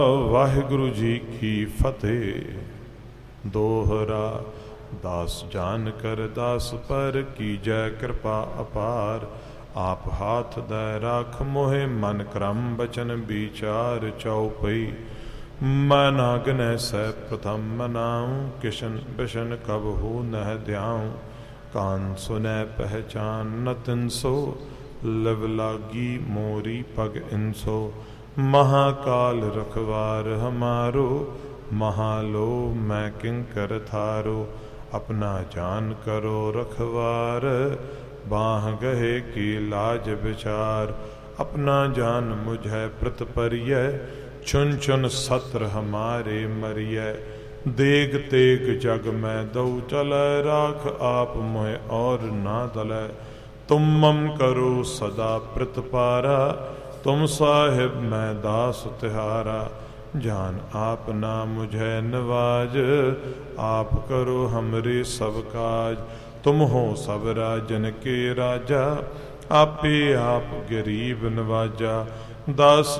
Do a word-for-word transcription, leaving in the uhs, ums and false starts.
ਵਾਹਿਗੁਰੂ ਜੀ ਕੀ ਫਤਿਹ। ਦੋਹਰਾ ਦਾਸ ਜਾਨ ਕਰ ਦਾਸ ਪਰ ਕੀਜੈ ਕਿਰਪਾ ਅਪਾਰ। ਆਪ ਹਾਥ ਦੈ ਰਾਖ ਮੋਹਿ ਮਨ ਕਰਮ ਬਚਨ ਵਿਚਾਰ ਚਉਪਈ। ਮਨ ਆਗਨੈ ਸਹਿ ਪ੍ਰਥਮ ਮਨਾਉ ਕਿਸ਼ਨ ਬਿਸ਼ਨ ਕਬਹੂ ਨਹਿ ਧਿਆਉ। ਕਾਨ ਸੁਨੈ ਪਹਿਚਾਨ ਨ ਤਿਨਸੋ ਲਵ ਲਾਗੀ ਮੋਰੀ ਪਗ ਇਨਸੋ। महाकाल रखवार हमारो महालो मैं किंकर थारो। अपना जान करो रखवार बाह गहे की लाज विचार। अपना जान मुझे प्रत परिय चुन चुन सत्र हमारे मरिय। देग तेग जग में दऊ चलै राख आप मोहे और ना दलै। तुम मम करो सदा प्रत पारा तुम साहिब मैं दास तिहारा। जान आप ना मुझे नवाज आप करो हमरे सब काज। तुम हो सब राजन के राजा आपे आप गरीब नवाजा। दास